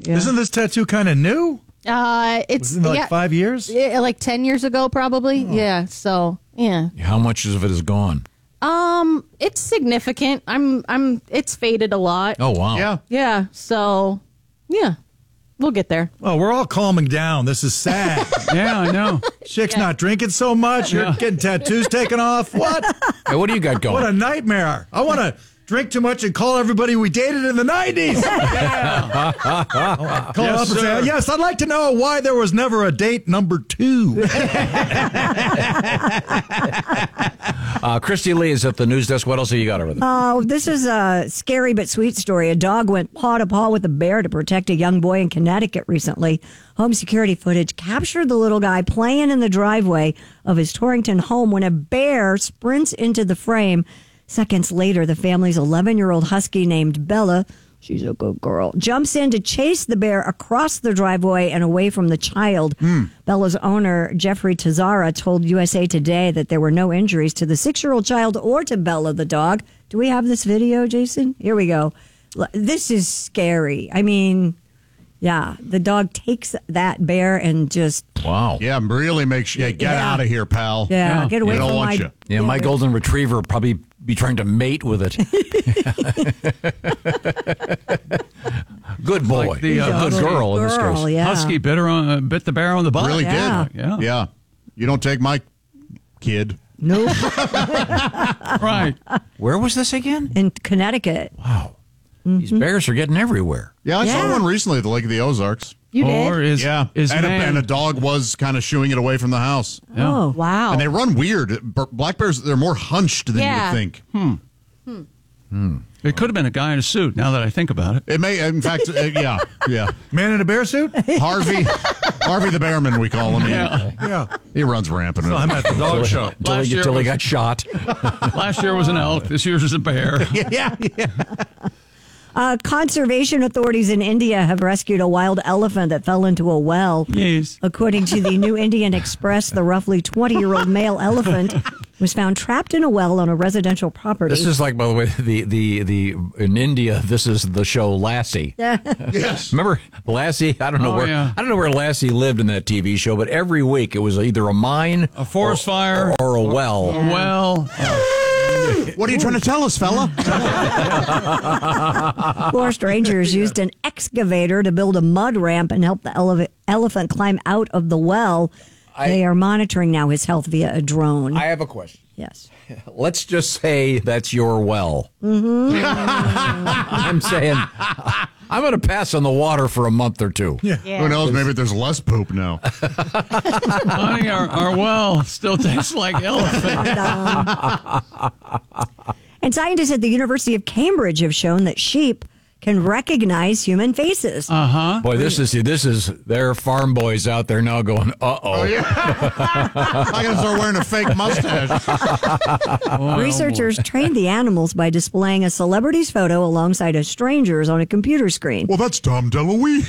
Yeah. Isn't this tattoo kind of new? It's Wasn't it like 5 years? like 10 years ago, probably. Oh. Yeah. So yeah. How much of it is gone? It's significant. It's faded a lot. Oh wow. Yeah. Yeah. So yeah, we'll get there. Well, we're all calming down. This is sad. Yeah, I know. Chick's not drinking so much. You're getting tattoos taken off. What? Hey, what do you got going? What a nightmare. I want to drink too much and call everybody we dated in the 90s. Yeah. Call up and say, yes, I'd like to know why there was never a date number 2. Christy Lee is at the news desk. What else have you got over there? This is a scary but sweet story. A dog went paw to paw with a bear to protect a young boy in Connecticut recently. Home security footage captured the little guy playing in the driveway of his Torrington home when a bear sprints into the frame. Seconds later, the family's 11-year-old husky named Bella, she's a good girl, jumps in to chase the bear across the driveway and away from the child. Bella's owner, Jeffrey Tazara, told USA Today that there were no injuries to the 6-year-old child or to Bella the dog. Do we have this video, Jason? Here we go. This is scary. I mean, yeah, the dog takes that bear and just... Wow. Yeah, really make sure. Yeah, get out of here, pal. Yeah, get away we don't from want my... you. Yeah, my golden retriever would probably be trying to mate with it. Good boy. Like the, good girl in this case. Yeah. Husky bit the bear on the butt. Really Yeah. did. Yeah. You don't take my kid. Nope. Right. Where was this again? In Connecticut. Wow. These bears are getting everywhere. Yeah, I saw Yeah. one recently at the Lake of the Ozarks. You Or did? is Yeah. is and man, a dog was kind of shooing it away from the house. Oh, wow. And they run weird. Black bears, they're more hunched than you Yeah. would think. it could have been a guy in a suit. Now that I think about it. It may, in fact, yeah. Man in a bear suit? Harvey the Bearman, we call him. Yeah. He runs rampant. I'm at the dog show. Until he got shot. Last year was an elk. This year's is a bear. yeah. Conservation authorities in India have rescued a wild elephant that fell into a well. Yes. According to the New Indian Express, the roughly 20-year-old male elephant was found trapped in a well on a residential property. This is like, by the way, the in India. This is the show Lassie. Yes. Remember Lassie? I don't know yeah. I don't know where Lassie lived in that TV show, but every week it was either a mine, A forest fire. or a well. Well, What are you trying to tell us, fella? Forest rangers used an excavator to build a mud ramp and help the elephant climb out of the well. They are monitoring now his health via a drone. I have a question. Yes. Let's just say that's your well. Mm-hmm. I'm saying I'm going to pass on the water for a month or two. Yeah. Who knows? Maybe there's less poop now. honey, our well still tastes like elephant. And scientists at the University of Cambridge have shown that sheep can recognize human faces. Boy, this is there are farm boys out there now going, uh-oh. I gotta start wearing a fake mustache. Researchers trained the animals by displaying a celebrity's photo alongside a stranger's on a computer screen. Well, that's Tom DeLuise.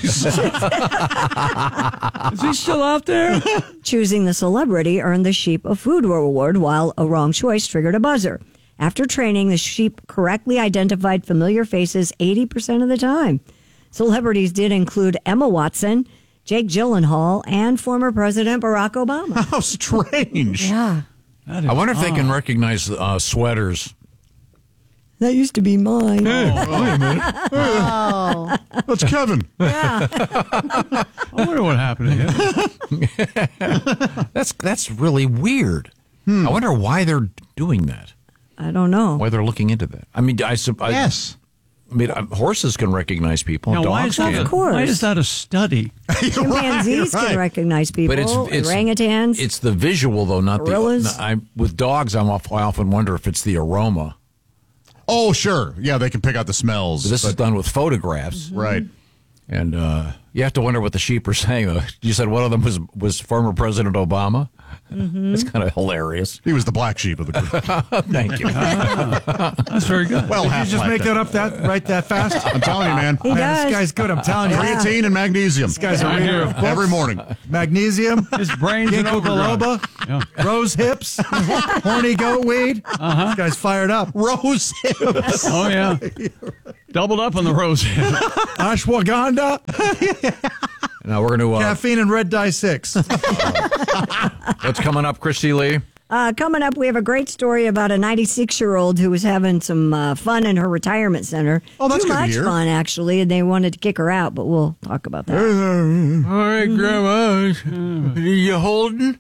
Is he still out there? Choosing the celebrity earned the sheep a food reward, while a wrong choice triggered a buzzer. After training, the sheep correctly identified familiar faces 80% of the time. Celebrities did include Emma Watson, Jake Gyllenhaal, and former President Barack Obama. How strange. Yeah. I wonder if they can recognize sweaters. That used to be mine. That's Kevin. I wonder what happened to him. That's really weird. I wonder why they're doing that. I don't know. Why they're looking into that. I mean, Yes. I mean, horses can recognize people. Now, why Dogs is that? can. Of course. Why is that a study? Chimpanzees You're right. can recognize people. But it's orangutans. It's the visual, though, not Gorillas. with dogs, I often wonder if it's the aroma. Oh, sure. Yeah, they can pick out the smells. This is done with photographs, Right. and you have to wonder what the sheep are saying. You said one of them was former President Obama. It's kind of hilarious. He was the black sheep of the group. Thank you. That's very good. Well, Did half you just make that up right that fast? I'm telling you, man. He Man, does. this guy's good. I'm telling you. Creatine and magnesium. This guy's a I reader hear of books. Every morning. Magnesium, His brain's in ginkgo overdrive. biloba, Yeah. rose hips, horny goat weed. This guy's fired up. Rose hips. Oh, yeah. Doubled up on the rose hip. Ashwagandha, Now we're going to. caffeine, and red dye 6. What's coming up, Christy Lee? Coming up, we have a great story about a 96-year-old who was having some fun in her retirement center. Oh, that's Too good to much hear. fun, actually, and they wanted to kick her out, but we'll talk about that. All right, Grandma. You holding?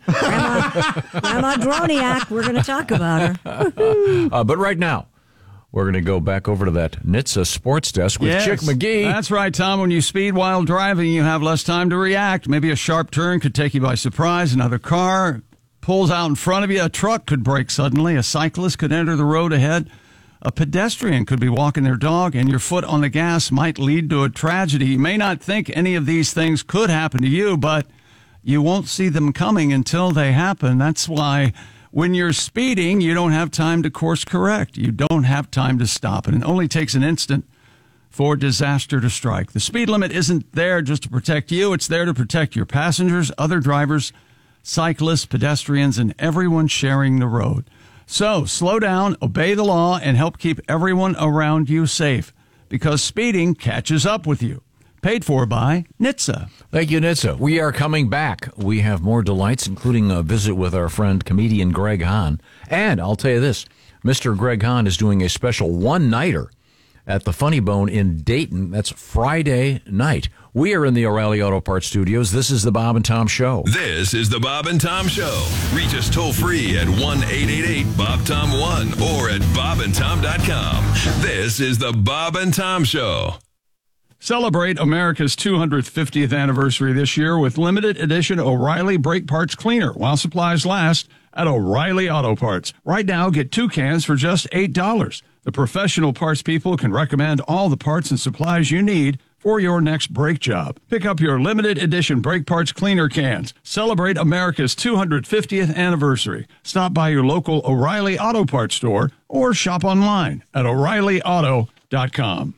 Grandma Droniak, we're going to talk about her. But right now, we're going to go back over to that NHTSA sports desk with Chick McGee. That's right, Tom. When you speed while driving, you have less time to react. Maybe a sharp turn could take you by surprise. Another car pulls out in front of you. A truck could brake suddenly. A cyclist could enter the road ahead. A pedestrian could be walking their dog, and your foot on the gas might lead to a tragedy. You may not think any of these things could happen to you, but you won't see them coming until they happen. That's why when you're speeding, you don't have time to course correct. You don't have time to stop. And it only takes an instant for disaster to strike. The speed limit isn't there just to protect you. It's there to protect your passengers, other drivers, cyclists, pedestrians, and everyone sharing the road. So slow down, obey the law, and help keep everyone around you safe, because speeding catches up with you. Paid for by NHTSA. Thank you, NHTSA. We are coming back. We have more delights, including a visit with our friend, comedian Greg Hahn. And I'll tell you this, Mr. Greg Hahn is doing a special one-nighter at the Funny Bone in Dayton. That's Friday night. We are in the O'Reilly Auto Parts studios. This is the Bob and Tom Show. This is the Bob and Tom Show. Reach us toll free at 1-888-BOB-TOM-1 or at bobandtom.com. This is the Bob and Tom Show. Celebrate America's 250th anniversary this year with limited edition O'Reilly Brake Parts Cleaner while supplies last at O'Reilly Auto Parts. Right now, get 2 cans for just $8. The professional parts people can recommend all the parts and supplies you need for your next brake job. Pick up your limited edition brake parts cleaner cans. Celebrate America's 250th anniversary. Stop by your local O'Reilly Auto Parts store or shop online at O'ReillyAuto.com.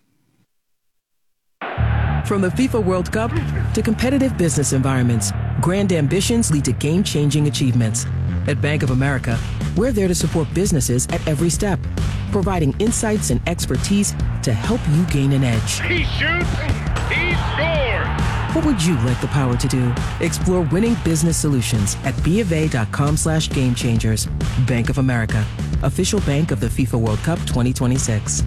From the FIFA World Cup to competitive business environments, grand ambitions lead to game-changing achievements. At Bank of America, we're there to support businesses at every step, providing insights and expertise to help you gain an edge. He shoots, he scores! What would you like the power to do? Explore winning business solutions at BofA.com/gamechangers. Bank of America, official bank of the FIFA World Cup 2026.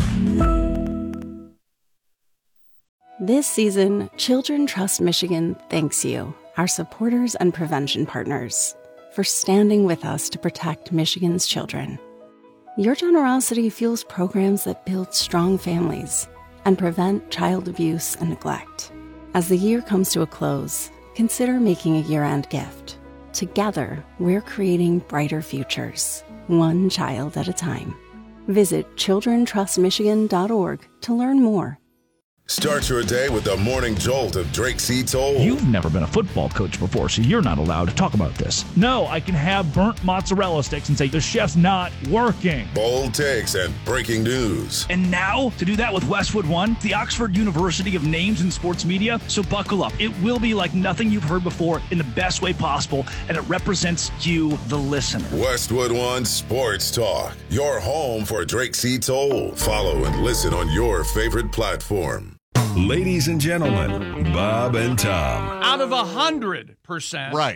This season, Children Trust Michigan thanks you, our supporters and prevention partners, for standing with us to protect Michigan's children. Your generosity fuels programs that build strong families and prevent child abuse and neglect. As the year comes to a close, consider making a year-end gift. Together, we're creating brighter futures, one child at a time. Visit childrentrustmichigan.org to learn more. Start your day with the morning jolt of Drake C. Toll. You've never been a football coach before, so you're not allowed to talk about this. No, I can have burnt mozzarella sticks and say the chef's not working. Bold takes and breaking news. And now, to do that with Westwood One, the Oxford University of Names in Sports Media. So buckle up. It will be like nothing you've heard before in the best way possible, and it represents you, the listener. Westwood One Sports Talk. Your home for Drake C. Toll. Follow and listen on your favorite platform. Ladies and gentlemen, Bob and Tom. Out of 100%, Right.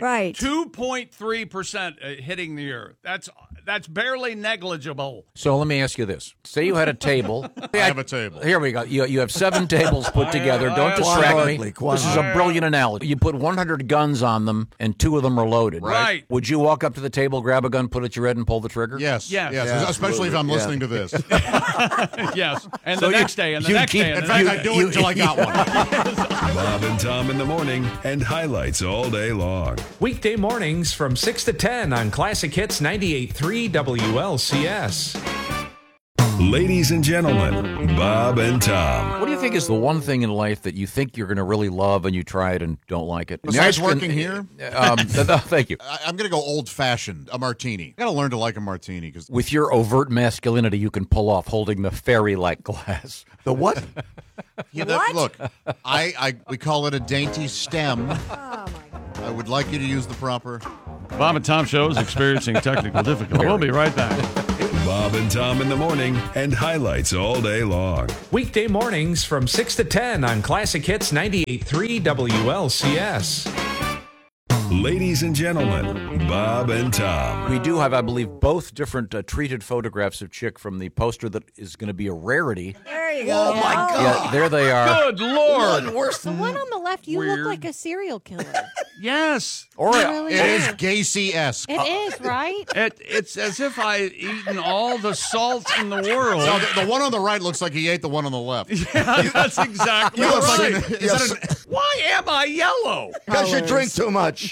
2.3% hitting the earth. That's barely negligible. So let me ask you this. Say you had a table. I have a table. Here we go. You have 7 tables put together. Don't distract me. This is a brilliant analogy. You put 100 guns on them, and 2 of them are loaded. Right. Would you walk up to the table, grab a gun, put it at your head, and pull the trigger? Yes. Yes. Especially if I'm listening to this. Yes. And So the next day, and the you next keep- day, and In the fact, next I do it until I got one. Bob and Tom in the morning and highlights all day long. Weekday mornings from 6 to 10 on Classic Hits 98.3 WLCS. Ladies and gentlemen, Bob and Tom. What do you think is the one thing in life that you think you're going to really love and you try it and don't like it? Besides working here? Thank you. I'm going to go old-fashioned, a martini. I got to learn to like a martini. Cause With your overt masculinity, you can pull off holding the fairy-like glass. The what? Look, we call it a dainty stem. I would like you to use the proper... Bob and Tom Show is experiencing technical difficulty. We'll be right back. Bob and Tom in the morning and highlights all day long. Weekday mornings from 6 to 10 on Classic Hits 98.3 WLCS. Ladies and gentlemen, Bob and Tom. We do have, I believe, both different treated photographs of Chick from the poster that is going to be a rarity. There you Oh, my God. Yeah, there they are. Good Lord. The one on the left, you Weird. look like a serial killer. Yes. Or really It is Gacy-esque. It is, right? It's as if I'd eaten all the salt in the world. No, the one on the right looks like he ate the one on the left. Yeah, that's exactly He looks right. like is that an- Why am I yellow? Because you drink too much.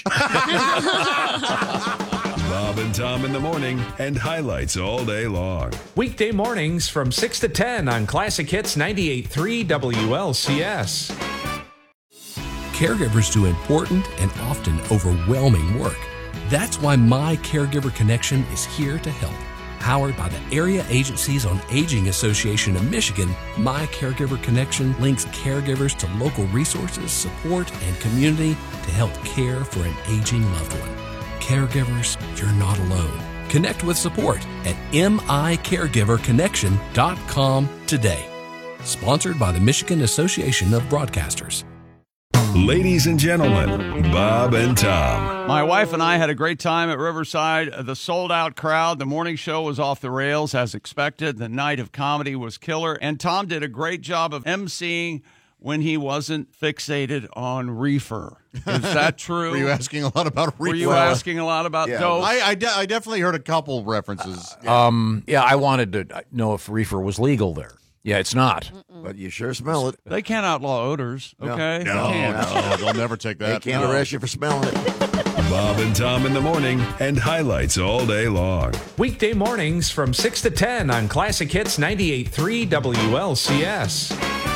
Bob and Tom in the morning and highlights all day long. Weekday mornings from 6 to 10 on Classic Hits 98.3 WLCS. Caregivers do important and often overwhelming work. That's why My Caregiver Connection is here to help. Powered by the Area Agencies on Aging Association of Michigan, My Caregiver Connection links caregivers to local resources, support, and community to help care for an aging loved one. Caregivers, you're not alone. Connect with support at micaregiverconnection.com today. Sponsored by the Michigan Association of Broadcasters. Ladies and gentlemen, Bob and Tom. My wife and I had a great time at Riverside. The sold-out crowd. The morning show was off the rails as expected. The night of comedy was killer. And Tom did a great job of emceeing when he wasn't fixated on reefer. Is that true? Were you asking a lot about reefer? Were you asking a lot about dope? I definitely heard a couple references. Yeah, I wanted to know if reefer was legal there. Yeah, it's not. But you sure smell it. They can't outlaw odors, okay? No, They can't. they'll never take that. They can't arrest you for smelling it. Bob and Tom in the morning and highlights all day long. Weekday mornings from 6 to 10 on Classic Hits 98.3 WLCS.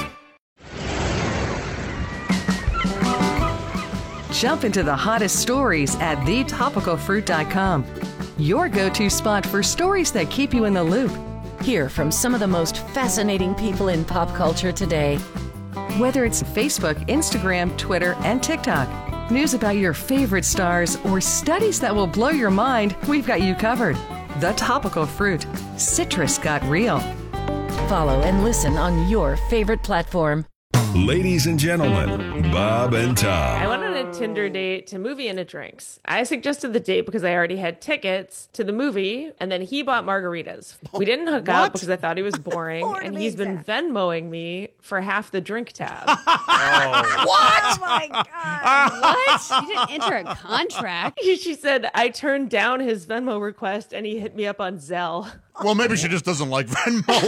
Jump into the hottest stories at thetopicalfruit.com. Your go-to spot for stories that keep you in the loop. Hear from some of the most fascinating people in pop culture today. Whether it's Facebook, Instagram, Twitter, and TikTok, news about your favorite stars, or studies that will blow your mind, we've got you covered. The Topical Fruit. Citrus got real. Follow and listen on your favorite platform. Ladies and gentlemen, Bob and Tom. I went on a Tinder date to movie and a drinks. I suggested the date because I already had tickets to the movie, and then he bought margaritas. We didn't hook up because I thought he was boring, and he's been Venmoing me for half the drink tab. What? Oh my God. What? You didn't enter a contract. She said I turned down his Venmo request, and he hit me up on Zelle. Well, maybe she just doesn't like Venmo.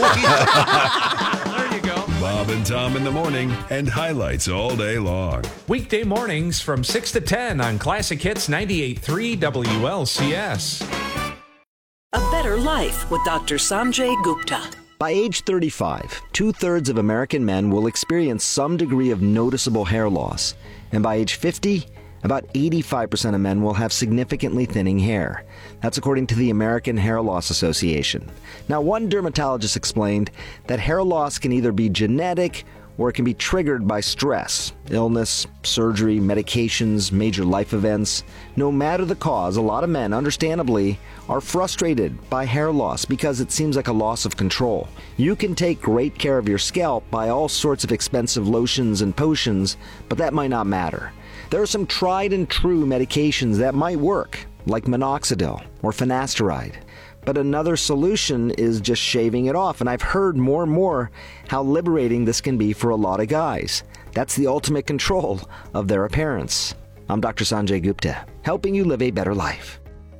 There you go. Bob and Tom in the morning and highlights all day long. Weekday mornings from 6 to 10 on Classic Hits 98.3 WLCS. A Better Life with Dr. Sanjay Gupta. By age 35, 2/3 of American men will experience some degree of noticeable hair loss. And by age 50, about 85% of men will have significantly thinning hair. That's according to the American Hair Loss Association. Now, one dermatologist explained that hair loss can either be genetic or it can be triggered by stress, illness, surgery, medications, major life events. No matter the cause, a lot of men, understandably, are frustrated by hair loss because it seems like a loss of control. You can take great care of your scalp by all sorts of expensive lotions and potions, but that might not matter. There are some tried and true medications that might work, like minoxidil or finasteride. But another solution is just shaving it off, and I've heard more and more how liberating this can be for a lot of guys. That's the ultimate control of their appearance. I'm Dr. Sanjay Gupta, helping you live a better life.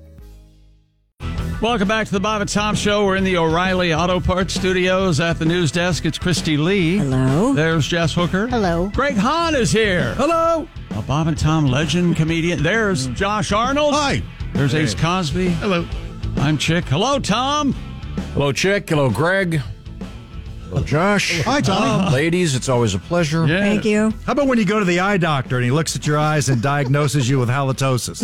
Welcome back to the Bob and Tom Show. We're in the O'Reilly Auto Parts Studios at the news desk. It's Christy Lee. Hello. There's Jess Hooker. Hello. Greg Hahn is here. Hello. A Bob and Tom legend comedian. There's Josh Arnold. Hi. There's Ace Cosby. Hello. I'm Chick. Hello, Tom. Hello, Chick. Hello, Greg. Hello, Josh. Hi, Tommy. Ladies, it's always a pleasure. Yeah. Thank you. How about when you go to the eye doctor and he looks at your eyes and diagnoses you with halitosis?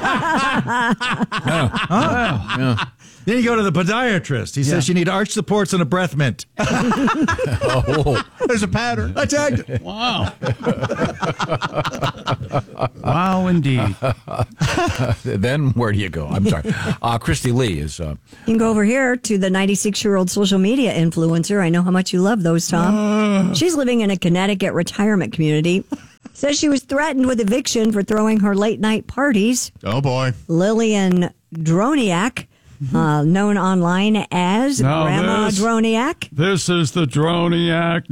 Yeah. Then you go to the podiatrist. He says you need arch supports and a breath mint. Oh. There's a pattern. I tagged it. Wow. Wow, indeed. Then where do you go? I'm sorry. Christy Lee is. You can go over here to the 96-year-old social media influencer. I know how much you love those, Tom. She's living in a Connecticut retirement community. Says she was threatened with eviction for throwing her late-night parties. Oh, boy. Lillian Droniak, known online as Grandma Droniak. This is the Droniak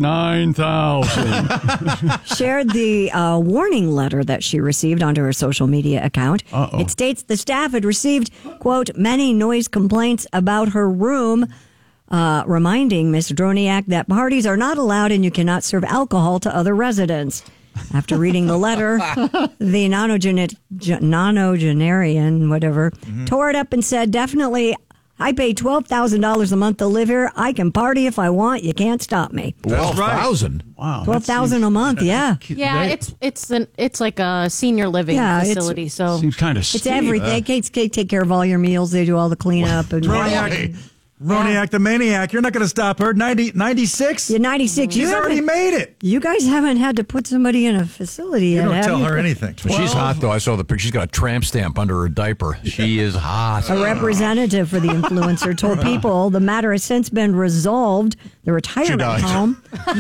9000. Shared the warning letter that she received onto her social media account. Uh-oh. It states the staff had received, quote, many noise complaints about her room, reminding Ms. Droniak that parties are not allowed and you cannot serve alcohol to other residents. After reading the letter, the nonagenarian, whatever, tore it up and said, definitely, I pay $12,000 a month to live here. I can party if I want. You can't stop me. 12,000. Wow. $12,000 a month, yeah. Yeah, it's like a senior living facility. So seems kind of it's everything. They take care of all your meals. They do all the cleanup. And Droniak the maniac. You're not going to stop her. 96? You're 96. She's already made it. You guys haven't had to put somebody in a facility yet. You don't have tell you? her anything. She's hot, though. I saw the picture. She's got a tramp stamp under her diaper. She is hot. A representative for the influencer told People the matter has since been resolved. The retirement home.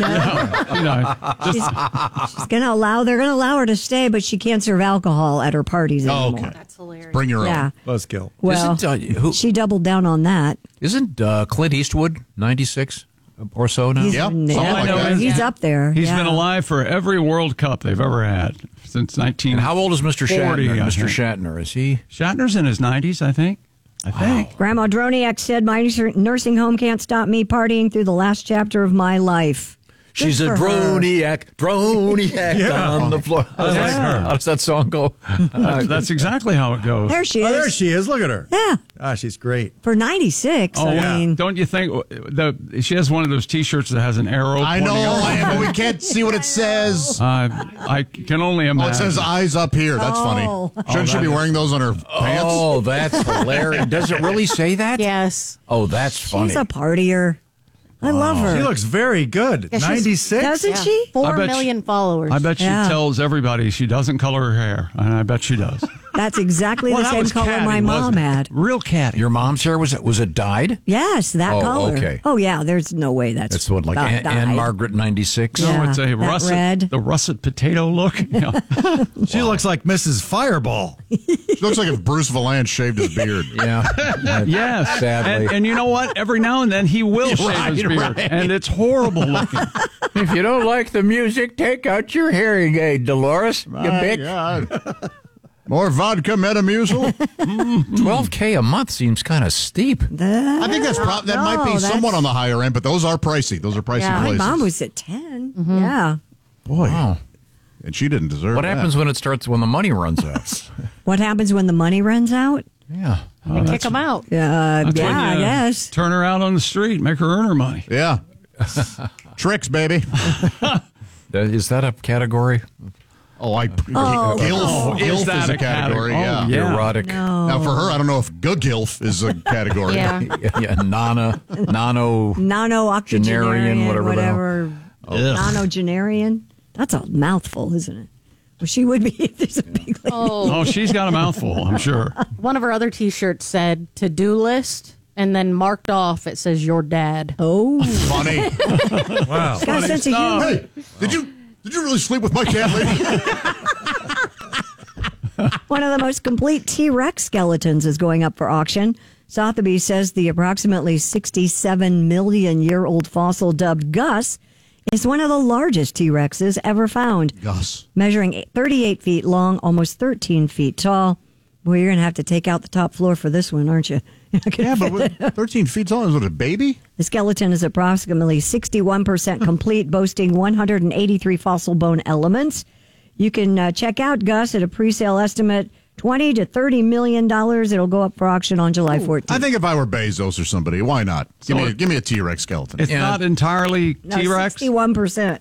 She's going to allow. They're going to allow her to stay, but she can't serve alcohol at her parties anymore. Okay. That's hilarious. Bring your Yeah. own. Buzzkill. Well, she doubled down on that. Isn't Clint Eastwood 96 or so now? He's up there. He's yeah. been alive for every World Cup they've ever had since 1940. And how old is Mr. Shatner? I Mr. think. Shatner, is he? Shatner's in his 90s, I think. Grandma Droniak said, my nursing home can't stop me partying through the last chapter of my life. She's a droniac on the floor. How does that song go? That's exactly how it goes. There she is. Oh, there she is. Look at her. Yeah. Ah, she's great. For 96, I mean. Don't you think she has one of those T-shirts that has an arrow? I know, but we can't see what it says. I can only imagine. Oh, it says eyes up here. That's funny. Shouldn't she be wearing those on her pants? Oh, that's hilarious. Does it really say that? Yes. Oh, that's funny. She's a partier. I love her. She looks very good. Yeah, 96? Doesn't she? 4 million followers. I bet she tells everybody she doesn't color her hair, and I bet she does. That's exactly the same color my mom had. Real catty. Your mom's hair, was it dyed? Yes, that color. Okay. Oh, yeah, there's no way that's what, like dyed. Anne Margaret 96? No, it's a red. the russet potato look. Yeah. She looks like Mrs. Fireball. She looks like if Bruce Valanche shaved his beard. Yeah. Yes. Sadly. And you know what? Every now and then he will shave his beard. Right. And it's horrible looking. If you don't like the music, take out your hearing aid, Dolores. You bitch. God. More vodka Metamucil? $12K a month seems kind of steep. I think that might be somewhat on the higher end, but those are pricey. Those are pricey places. My mom was at 10. Yeah. Boy. Wow. And she didn't deserve What that. happens when the money runs out? What happens when the money runs out? Yeah. They kick them out. That's when I you guess. Turn her out on the street, make her earn her money. Yeah. Tricks, baby. Is that a category? Gilf is is a category. Yeah. Erotic. Now, for her, I don't know if good gilf is a category. Nano Octogenarian, whatever. Nonogenarian. That's a mouthful, isn't it? Well, she would be if there's a big lady. Oh, she's got a mouthful, I'm sure. One of her other T-shirts said to-do list, and then marked off it says your dad. Oh, Funny. Wow. got a sense of humor. Hey, did you really sleep with my cat lady? One of the most complete T-Rex skeletons is going up for auction. Sotheby's says the approximately 67 million year old fossil dubbed Gus is one of the largest T-Rexes ever found. Gus. Measuring 38 feet long, almost 13 feet tall. Well, you're going to have to take out the top floor for this one, aren't you? Yeah, but 13 feet tall, is it a baby? The skeleton is approximately 61% complete, boasting 183 fossil bone elements. You can check out Gus at a pre-sale estimate $20 to $30 million. It'll go up for auction on July 14th. I think if I were Bezos or somebody, why not? Give me a T-Rex skeleton. It's not entirely T-Rex? 61%.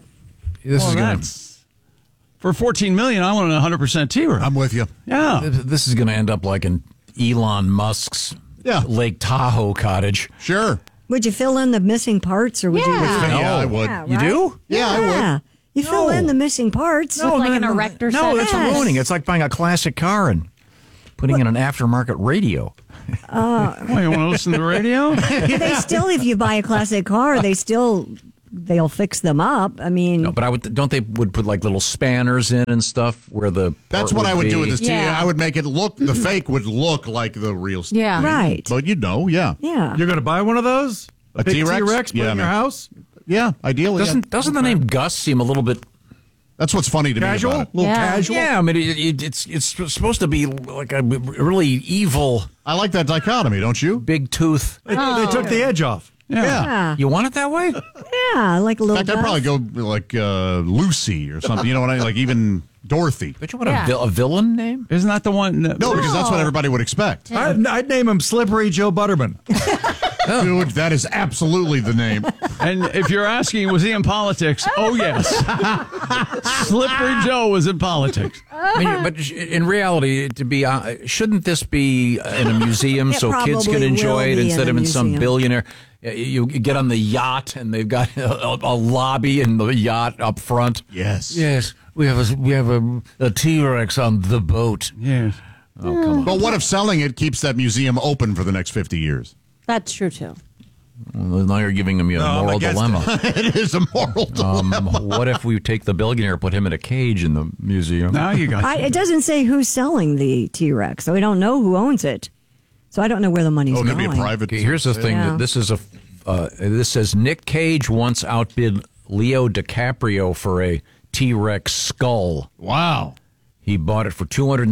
For $14 million, I want an 100% T-Rex. I'm with you. Yeah. This is going to end up like in Elon Musk's Lake Tahoe cottage. Sure. Would you fill in the missing parts, or would you? Yeah, I would. Yeah, You do? Yeah, I would. You fill in the missing parts. With like an erector set. No, that's ruining. It's like buying a classic car and putting in an aftermarket radio. Well, you want to listen to the radio? They still, if you buy a classic car, they'll fix them up. I mean, No, but don't they would put like little spanners in and stuff where the That's part what I would do with this Yeah. TV. I would make it look, the fake would look like the real stuff. Yeah. Right. But you'd know, yeah. Yeah. You're going to buy one of those? A Big T-Rex? T-Rex put Yeah, in your man. house? Yeah, ideally. Doesn't the name Gus seem a little bit That's what's funny to Casual? me about it. A little casual? Yeah, I mean it's supposed to be like a really evil. I like that dichotomy, don't you? Big tooth. They took the edge off. Yeah. You want it that way? Yeah, like a In little. fact, I'd probably go like Lucy or something. You know what I mean? Like even Dorothy. But you want a villain name? Isn't that the one? No, because that's what everybody would expect. I'd name him Slippery Joe Butterman. Dude, that is absolutely the name. And if you're asking, was he in politics? Oh, yes. Slippery Joe was in politics. I mean, but in reality, shouldn't this be in a museum It so kids can probably enjoy will it be instead in of a in some museum. billionaire? You get on the yacht and they've got a lobby in the yacht up front. Yes. Yes, we have a T-Rex on the boat. Yes. Oh, come on. But what if selling it keeps that museum open for the next 50 years? That's true, too. Well, now you're giving me a moral dilemma. It is a moral dilemma. What if we take the billionaire, put him in a cage in the museum? Now you got It doesn't say who's selling the T-Rex, so we don't know who owns it. So I don't know where the money's Oh, it going. could be a private. Okay, here's the thing. Yeah. This is this says Nick Cage once outbid Leo DiCaprio for a T-Rex skull. Wow. He bought it for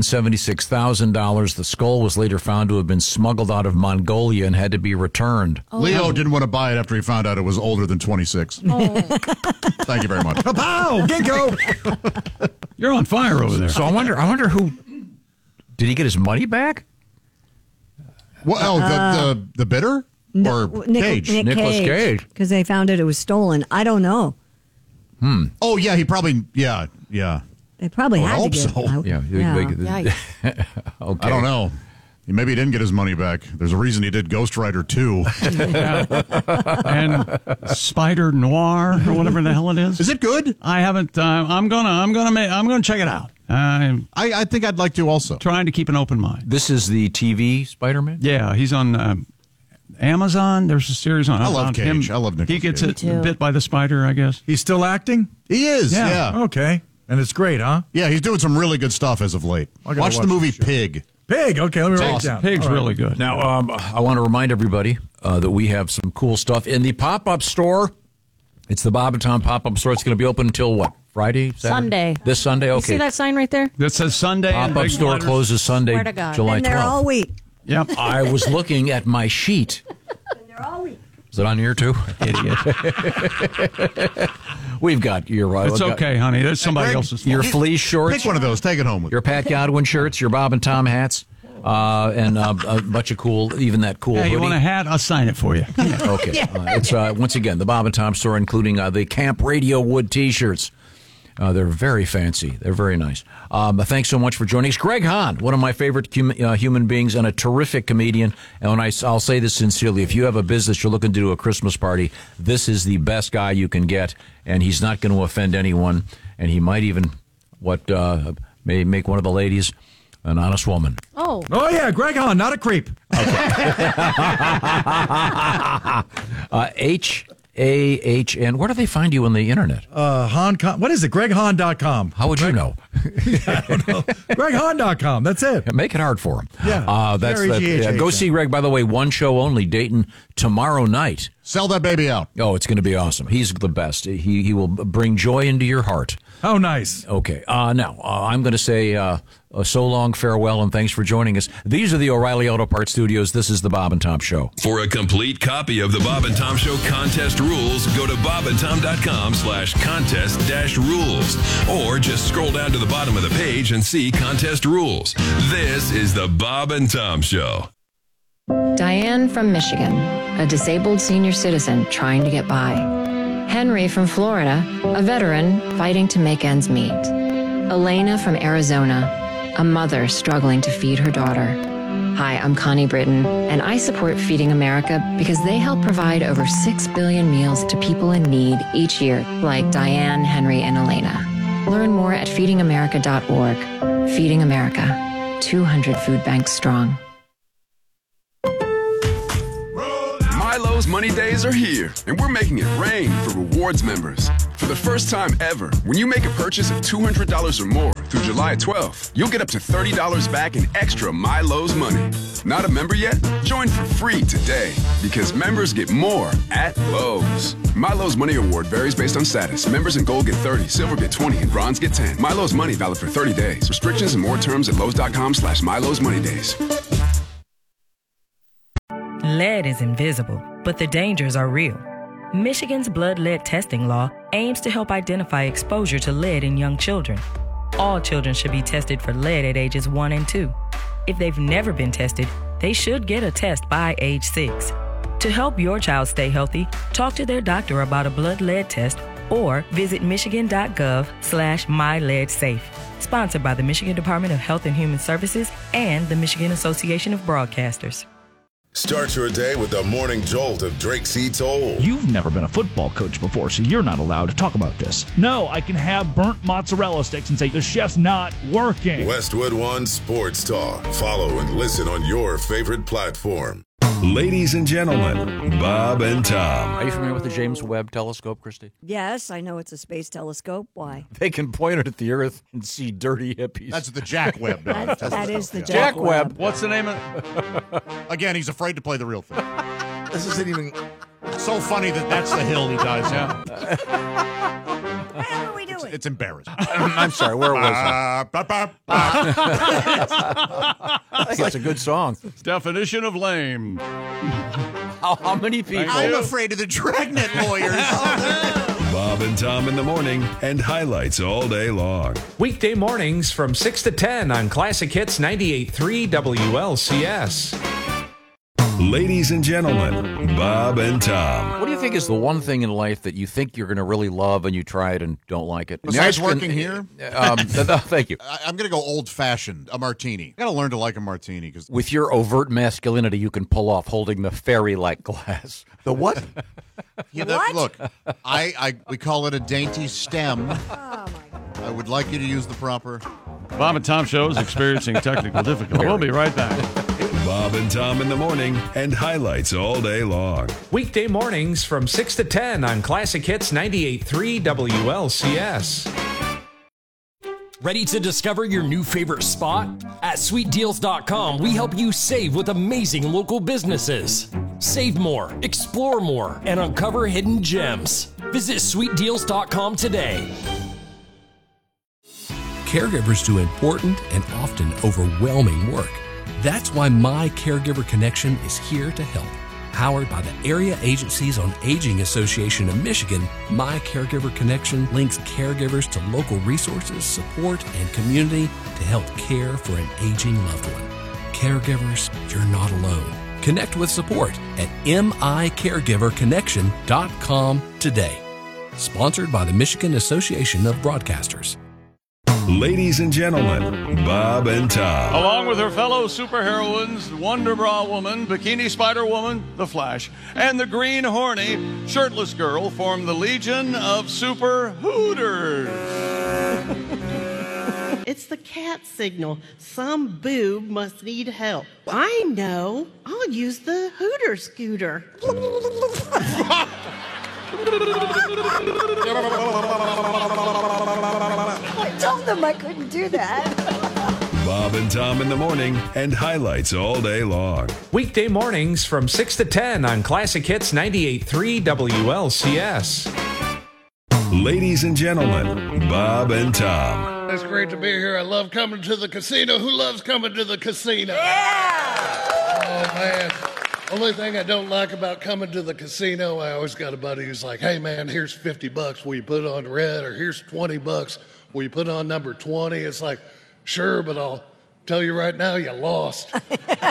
$276,000. The skull was later found to have been smuggled out of Mongolia and had to be returned. Leo didn't want to buy it after he found out it was older than 26. Thank you very much. Pow! Ginkgo! You're on fire over there. So I wonder who did he get his money back? Well, the bidder or Cage? Nicolas Cage. Because they found it was stolen. I don't know. Oh yeah, he probably yeah. They probably I had hope to get so. out. Yeah. Okay. I don't know. Maybe he didn't get his money back. There's a reason he did Ghost Rider 2. And Spider Noir or whatever the hell it is. Is it good? I haven't. I'm gonna check it out. I'm I think I'd like to also. trying to keep an open mind. This is the TV Spider-Man? Yeah, he's on Amazon. There's a series on. I love on Cage. him. I love Nicolas He gets Cage. it bit by the spider, I guess. He's still acting? He is. Yeah. Yeah. Okay. And it's great, huh? Yeah, he's doing some really good stuff as of late. I gotta Watch the watch movie this shit. Pig. Pig. Okay, let me write it down. Pig's All right. really good. Now, I want to remind everybody that we have some cool stuff in the pop-up store. It's the Bob and Tom pop-up store. It's going to be open until what? Friday? Saturday? Sunday. This Sunday? You Okay. see that sign right there? That says Sunday. in Pop-up big store letters. closes Sunday, Swear to God. July And they're 12th. all week. Yep. I was looking at my sheet. They're all week. Is it on here too? Idiot. We've got your. It's okay, honey. That's somebody Greg, else's. Your fault. fleece shorts. Pick one of those. Take it home with you. Your Pat Godwin shirts. Your Bob and Tom hats. And a bunch of cool, even that cool Yeah, hoodie. you want a hat? I'll sign it for you. Okay. It's once again the Bob and Tom store, including the Camp Radio Wood T-shirts. They're very fancy. They're very nice. Thanks so much for joining us. Greg Hahn, one of my favorite human beings and a terrific comedian. And when I'll say this sincerely, if you have a business you're looking to do a Christmas party, this is the best guy you can get. And he's not going to offend anyone. And he might even may make one of the ladies an honest woman. Oh. Oh, yeah, Greg Hahn, not a creep. H-A-H-N. Where do they find you on the internet? Hahn.com. What is it? GregHahn.com. How would you know? I don't know. GregHahn.com. That's it. Make it hard for him. Yeah. Go see Greg. By the way, one show only, Dayton, tomorrow night. Sell that baby out. Oh, it's going to be awesome. He's the best. He will bring joy into your heart. Oh, nice. Okay. Now, I'm going to say so long, farewell, and thanks for joining us. These are the O'Reilly Auto Parts Studios. This is the Bob and Tom Show. For a complete copy of the Bob and Tom Show contest rules, go to bobandtom.com/contest-rules. Or just scroll down to the bottom of the page and see contest rules. This is the Bob and Tom Show. Diane from Michigan, a disabled senior citizen trying to get by. Henry from Florida, a veteran fighting to make ends meet. Elena from Arizona, a mother struggling to feed her daughter. Hi, I'm Connie Britton, and I support Feeding America because they help provide over 6 billion meals to people in need each year, like Diane, Henry, and Elena. Learn more at feedingamerica.org. Feeding America. 200 food banks strong. Milo's Money Days are here, and we're making it rain for rewards members. For the first time ever, when you make a purchase of $200 or more through July 12th, you'll get up to $30 back in extra Milo's money. Not a member yet? Join for free today, because members get more at Lowe's. Milo's Money Award varies based on status. Members in Gold get 30, Silver get 20, and Bronze get 10. Milo's Money valid for 30 days. Restrictions and more terms at Lowe's.com/Milo's Money Days. Lead is invisible, but the dangers are real. Michigan's blood lead testing law aims to help identify exposure to lead in young children. All children should be tested for lead at ages 1 and 2. If they've never been tested, they should get a test by age 6. To help your child stay healthy, talk to their doctor about a blood lead test or visit michigan.gov/myleadsafe. Sponsored by the Michigan Department of Health and Human Services and the Michigan Association of Broadcasters. Start your day with the morning jolt of Drake C. Toll. You've never been a football coach before, so you're not allowed to talk about this. No, I can have burnt mozzarella sticks and say the chef's not working. Westwood One Sports Talk. Follow and listen on your favorite platform. Ladies and gentlemen, Bob and Tom. Are you familiar with the James Webb Telescope, Christy? Yes, I know it's a space telescope. Why? They can point it at the Earth and see dirty hippies. That's the Jack Webb. That is the Jack Webb. What's the name of it? Again, he's afraid to play the real thing. This isn't even... It's so funny that's the hill he dies on. What are we doing? It's embarrassing. I'm sorry, where was I? I think it's a good song. Definition of lame. How many people? I'm afraid of the Dragnet lawyers. Bob and Tom in the morning and highlights all day long. Weekday mornings from 6 to 10 on Classic Hits 98.3 WLCS. Ladies and gentlemen, Bob and Tom. What do you think is the one thing in life that you think you're going to really love and you try it and don't like it? Besides working here? Thank you. I'm going to go old-fashioned, a martini. I got to learn to like a martini. Cause with your overt masculinity, you can pull off holding the fairy-like glass. The what? Look, we call it a dainty stem. Oh, my God. I would like you to use the proper... Bob and Tom Show is experiencing technical difficulty. We'll be right back. Bob and Tom in the morning and highlights all day long. Weekday mornings from 6 to 10 on Classic Hits 98.3 WLCS. Ready to discover your new favorite spot? At sweetdeals.com, we help you save with amazing local businesses. Save more, explore more, and uncover hidden gems. Visit sweetdeals.com today. Caregivers do important and often overwhelming work. That's why My Caregiver Connection is here to help. Powered by the Area Agencies on Aging Association of Michigan, My Caregiver Connection links caregivers to local resources, support, and community to help care for an aging loved one. Caregivers, you're not alone. Connect with support at micaregiverconnection.com today. Sponsored by the Michigan Association of Broadcasters. Ladies and gentlemen, Bob and Tom. Along with her fellow superheroines, Wonder Bra Woman, Bikini Spider Woman, The Flash, and the Green Horny Shirtless Girl form the Legion of Super Hooters. It's the cat signal. Some boob must need help. I know. I'll use the Hooter scooter. I told them I couldn't do that. Bob and Tom in the morning and highlights all day long. Weekday mornings from 6 to 10 on Classic Hits 98.3 WLCS. Ladies and gentlemen, Bob and Tom. It's great to be here. I love coming to the casino. Who loves coming to the casino? Yeah! Oh, man. Only thing I don't like about coming to the casino, I always got a buddy who's like, hey, man, here's $50. Will you put on red? Or here's $20. Will you put on number 20? It's like, sure, but I'll tell you right now, you lost. A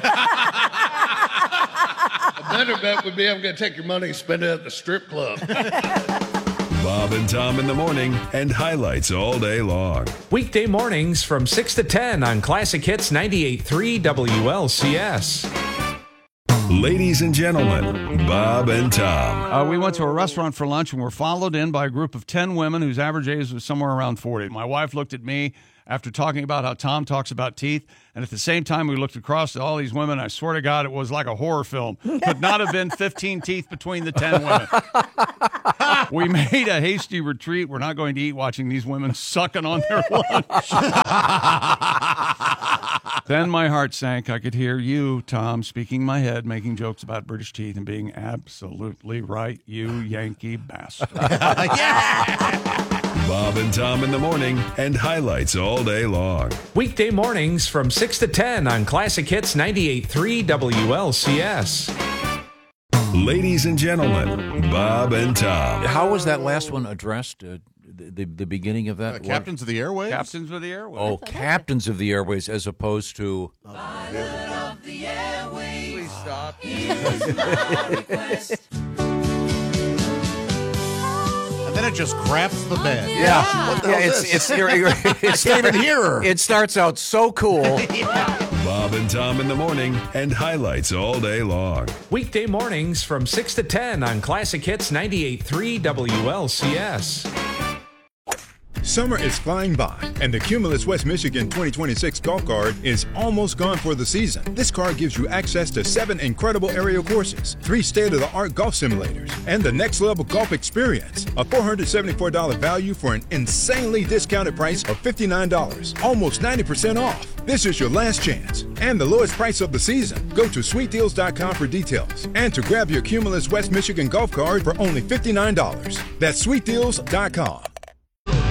better bet would be I'm going to take your money and spend it at the strip club. Bob and Tom in the morning and highlights all day long. Weekday mornings from 6 to 10 on Classic Hits 98.3 WLCS. Ladies and gentlemen, Bob and Tom. We went to a restaurant for lunch and were followed in by a group of 10 women whose average age was somewhere around 40. My wife looked at me after talking about how Tom talks about teeth. And at the same time, we looked across at all these women. I swear to God, it was like a horror film. Could not have been 15 teeth between the 10 women. We made a hasty retreat. We're not going to eat watching these women sucking on their lunch. Then my heart sank. I could hear you, Tom, speaking in my head, making jokes about British teeth and being absolutely right. You Yankee bastard. Bob and Tom in the morning and highlights all day long. Weekday mornings from 6 to 10 on Classic Hits 98.3 WLCS. Ladies and gentlemen, Bob and Tom. How was that last one addressed? The beginning of that? Captains of the Airways? Captains of the Airways. Oh, Captains of the Airways as opposed to... Pilot of the Airways. Please stop. And then it just craps the bed. It's can't even hear her. It starts out so cool. Bob and Tom in the morning and highlights all day long. Weekday mornings from 6 to 10 on Classic Hits 98.3 WLCS. Summer is flying by, and the Cumulus West Michigan 2026 golf card is almost gone for the season. This card gives you access to 7 incredible aerial courses, 3 state-of-the-art golf simulators, and the next-level golf experience. A $474 value for an insanely discounted price of $59, almost 90% off. This is your last chance, and the lowest price of the season. Go to sweetdeals.com for details, and to grab your Cumulus West Michigan golf card for only $59. That's sweetdeals.com.